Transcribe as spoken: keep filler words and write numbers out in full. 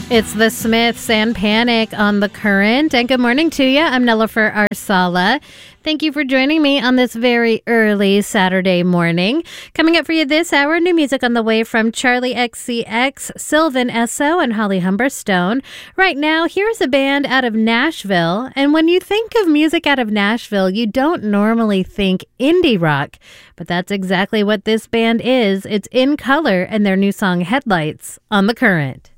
It's the Smiths and Panic on The Current. And good morning to you. I'm Nilofer Arsala. Thank you for joining me on this very early Saturday morning. Coming up for you this hour, new music on the way from Charlie X C X, Sylvan Esso, and Holly Humberstone. Right now, here's a band out of Nashville. And when you think of music out of Nashville, you don't normally think indie rock. But that's exactly what this band is. It's In Color and their new song Headlights on The Current.